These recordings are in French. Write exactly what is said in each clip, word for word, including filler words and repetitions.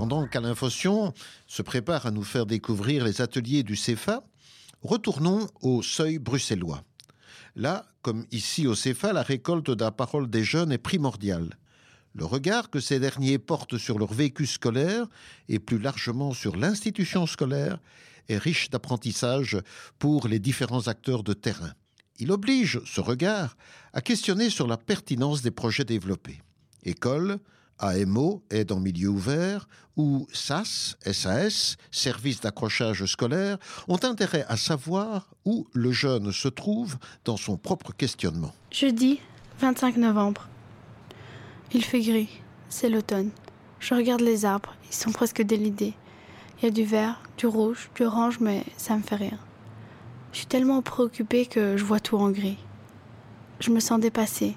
Pendant qu'Alain Faution se prépare à nous faire découvrir les ateliers du C E F A, retournons au seuil bruxellois. Là, comme ici au C E F A, la récolte de la parole des jeunes est primordiale. Le regard que ces derniers portent sur leur vécu scolaire et plus largement sur l'institution scolaire est riche d'apprentissage pour les différents acteurs de terrain. Il oblige, ce regard, à questionner sur la pertinence des projets développés. École, A M O, aide en milieu ouvert, ou S A S, S A S, service d'accrochage scolaire, ont intérêt à savoir où le jeune se trouve dans son propre questionnement. Jeudi, vingt-cinq novembre. Il fait gris, c'est l'automne. Je regarde les arbres, ils sont presque dénudés. Il y a du vert, du rouge, du orange, mais ça me fait rire. Je suis tellement préoccupée que je vois tout en gris. Je me sens dépassée.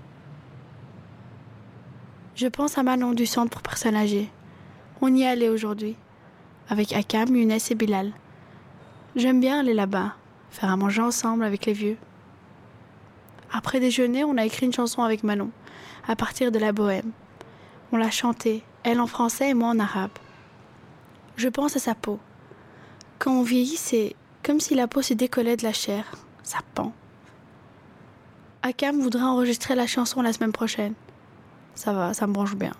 Je pense à Manon du centre pour personnes âgées. On y est allé aujourd'hui, avec Akam, Younes et Bilal. J'aime bien aller là-bas, faire à manger ensemble avec les vieux. Après déjeuner, on a écrit une chanson avec Manon, à partir de la bohème. On l'a chantée, elle en français et moi en arabe. Je pense à sa peau. Quand on vieillit, c'est comme si la peau se décollait de la chair. Ça pend. Akam voudrait enregistrer la chanson la semaine prochaine. Ça va, ça me branche bien.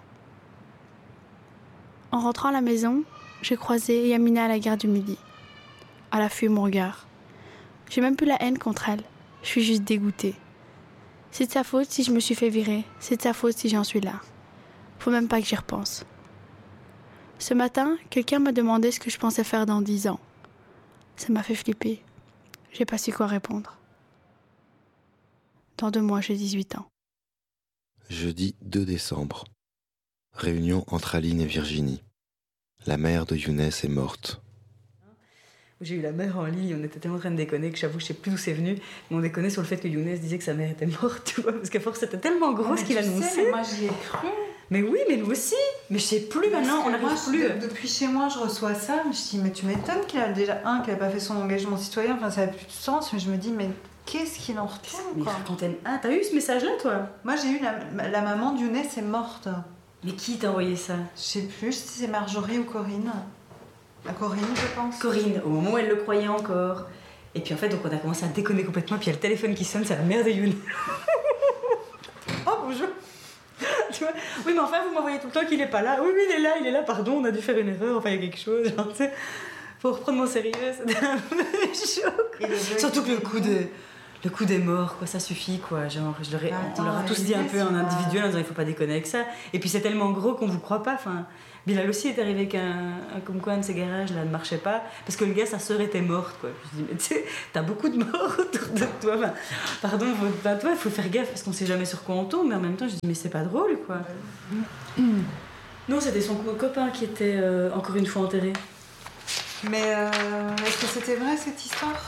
En rentrant à la maison, j'ai croisé Yamina à la gare du Midi. Elle a fui mon regard. J'ai même plus la haine contre elle. Je suis juste dégoûtée. C'est de sa faute si je me suis fait virer. C'est de sa faute si j'en suis là. Faut même pas que j'y repense. Ce matin, quelqu'un m'a demandé ce que je pensais faire dans dix ans. Ça m'a fait flipper. J'ai pas su quoi répondre. Dans deux mois, j'ai dix-huit ans. Jeudi deux décembre. Réunion entre Aline et Virginie. La mère de Younes est morte. J'ai eu la mère en ligne, on était tellement en train de déconner que j'avoue, je sais plus d'où c'est venu, mais on déconnait sur le fait que Younes disait que sa mère était morte, tu vois, parce qu'à force c'était tellement gros ce qu'il annonçait. Sais, mais moi j'y ai cru. Mais oui, mais nous aussi. Mais je sais plus maintenant, on n'arrive plus. De, depuis chez moi, je reçois ça, je me dis, mais tu m'étonnes qu'il a déjà, un, qu'il n'a pas fait son engagement citoyen, enfin ça n'a plus de sens, mais je me dis, mais qu'est-ce qu'il en retourne, quoi. Ah, t'as eu ce message-là, toi? Moi j'ai eu la, la maman de Younes est morte. Mais qui t'a envoyé ça? Je sais plus si c'est Marjorie ou Corinne. La Corinne, je pense. Corinne, au moment où elle le croyait encore. Et puis en fait, donc on a commencé à déconner complètement, puis il y a le téléphone qui sonne, c'est la mère de Younes. Oh, bonjour. Tu vois, oui, mais enfin, vous m'envoyez tout le temps qu'il est pas là. Oui, oui, il est là, il est là, pardon, on a dû faire une erreur, enfin, il y a quelque chose. Genre, tu sais, faut reprendre mon sérieux, c'était un peu choc. Surtout que le coup de. Le coup des morts, quoi, ça suffit, quoi. Genre, je leur ai, Attends, on leur a tous dit un peu en individuel en disant il faut pas déconner avec ça. Et puis c'est tellement gros qu'on vous croit pas. Enfin, Bilal aussi est arrivé qu'un un, comme quoi un de ses garages là ne marchait pas parce que le gars, sa sœur était morte, quoi. Puis je dis mais tu sais, t'as beaucoup de morts autour de toi. Enfin, pardon, faut, enfin, toi, il faut faire gaffe parce qu'on sait jamais sur quoi on tombe. Mais en même temps, je dis mais c'est pas drôle, quoi. Mmh. Non, c'était son copain qui était euh, encore une fois enterré. Mais euh, est-ce que c'était vrai cette histoire?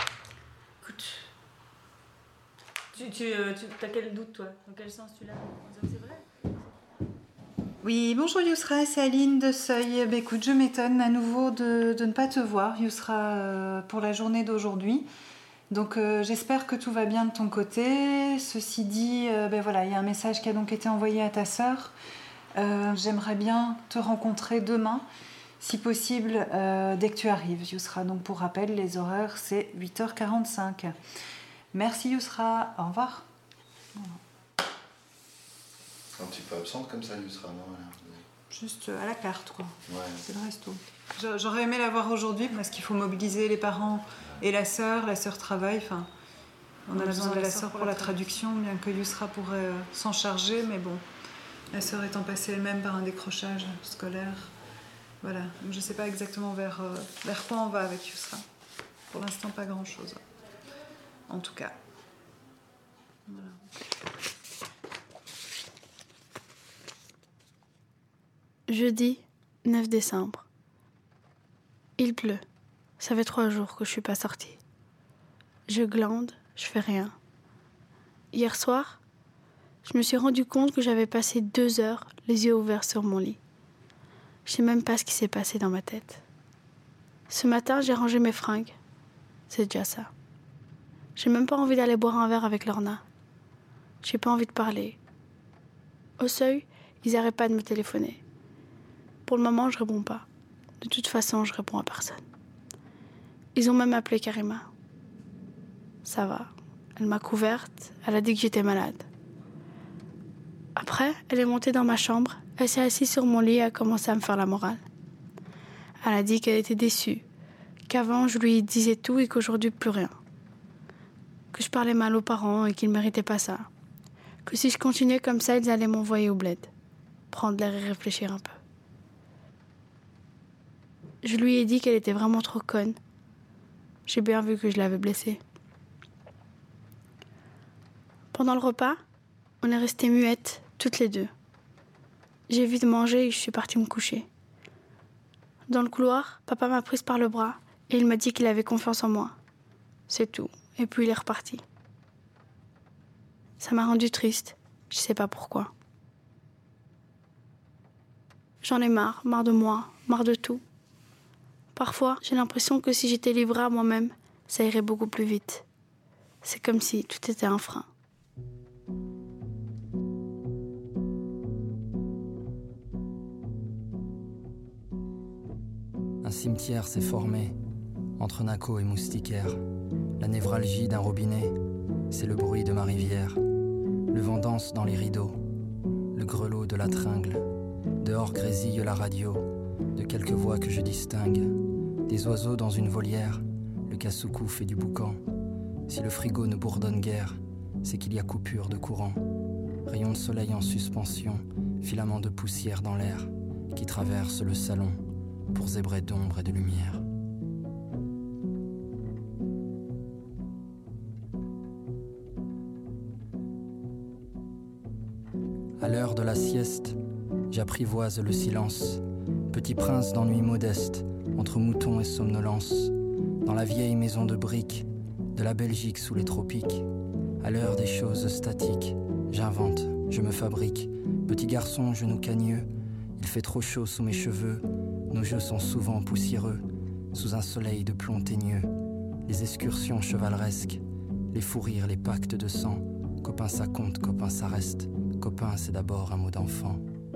Tu, tu, euh, tu as quel doute, toi? Dans quel sens tu l'as? C'est vrai? Oui, bonjour Yousra, c'est Aline de Seuil. Bah, écoute, je m'étonne à nouveau de, de ne pas te voir, Yousra, euh, pour la journée d'aujourd'hui. Donc euh, j'espère que tout va bien de ton côté. Ceci dit, euh, ben voilà, il y a un message qui a donc été envoyé à ta sœur. Euh, j'aimerais bien te rencontrer demain, si possible, euh, dès que tu arrives, Yousra. Donc pour rappel, les horaires, c'est huit heures quarante-cinq. Merci Yousra, au revoir. Un petit peu absente comme ça, Yousra, non? Juste à la carte, quoi. Ouais. C'est le resto. J'aurais aimé la voir aujourd'hui parce qu'il faut mobiliser les parents et la sœur. La sœur travaille, enfin, on a besoin de la sœur pour la traduction, bien que Yousra pourrait euh, s'en charger, mais bon, la sœur étant passée elle-même par un décrochage scolaire. Voilà, donc je ne sais pas exactement vers, euh, vers quoi on va avec Yousra. Pour l'instant, pas grand-chose. En tout cas. Voilà. Jeudi neuf décembre. Il pleut. Ça fait trois jours que je suis pas sortie. Je glande, je fais rien. Hier soir, je me suis rendu compte que j'avais passé deux heures les yeux ouverts sur mon lit. Je sais même pas ce qui s'est passé dans ma tête. Ce matin, j'ai rangé mes fringues. C'est déjà ça. J'ai même pas envie d'aller boire un verre avec Lorna. J'ai pas envie de parler. Au seuil, ils arrêtent pas de me téléphoner. pour le moment, je réponds pas. De toute façon, je réponds à personne. Ils ont même appelé Karima. Ça va. Elle m'a couverte, elle a dit que j'étais malade. Après, elle est montée dans ma chambre, elle s'est assise sur mon lit et a commencé à me faire la morale. Elle a dit qu'elle était déçue, qu'avant je lui disais tout et qu'aujourd'hui plus rien. Que je parlais mal aux parents et qu'ils ne méritaient pas ça. Que si je continuais comme ça, ils allaient m'envoyer au bled. Prendre l'air et réfléchir un peu. Je lui ai dit qu'elle était vraiment trop conne. J'ai bien vu que je l'avais blessée. Pendant le repas, on est restés muettes, toutes les deux. J'ai vite mangé et je suis partie me coucher. Dans le couloir, papa m'a prise par le bras et il m'a dit qu'il avait confiance en moi. C'est tout. Et puis il est reparti. Ça m'a rendue triste. Je sais pas pourquoi. J'en ai marre, marre de moi, marre de tout. Parfois, j'ai l'impression que si j'étais livrée à moi-même, ça irait beaucoup plus vite. C'est comme si tout était un frein. Un cimetière s'est formé entre Naco et Moustiquaire. La névralgie d'un robinet, c'est le bruit de ma rivière. Le vent danse dans les rideaux, le grelot de la tringle. Dehors grésille la radio, de quelques voix que je distingue. Des oiseaux dans une volière, le cassoucou fait du boucan. Si le frigo ne bourdonne guère, c'est qu'il y a coupure de courant. Rayons de soleil en suspension, filaments de poussière dans l'air, qui traversent le salon pour zébrer d'ombre et de lumière. À l'heure de la sieste, j'apprivoise le silence. Petit prince d'ennui modeste, entre moutons et somnolence. Dans la vieille maison de briques, de la Belgique sous les tropiques. À l'heure des choses statiques, j'invente, je me fabrique. Petit garçon, genou cagneux, il fait trop chaud sous mes cheveux. Nos jeux sont souvent poussiéreux, sous un soleil de plomb teigneux. Les excursions chevaleresques, les fous rires, les pactes de sang. Copain ça compte, copain ça reste. Copain c'est d'abord un mot d'enfant.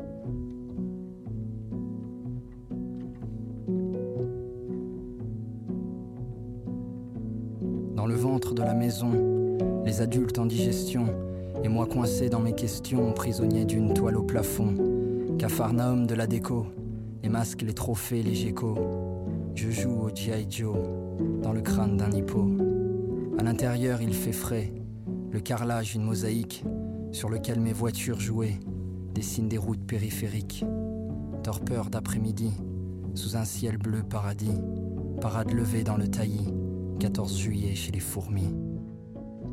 Dans le ventre de la maison, les adultes en digestion, et moi coincé dans mes questions, prisonnier d'une toile au plafond. Capharnaüm de la déco, les masques, les trophées, les geckos. Je joue au G I Joe, dans le crâne d'un hippo. À l'intérieur il fait frais, le carrelage une mosaïque, sur lequel mes voitures jouaient dessinent des routes périphériques. Torpeur d'après-midi, sous un ciel bleu paradis, parade levée dans le taillis, quatorze juillet chez les fourmis.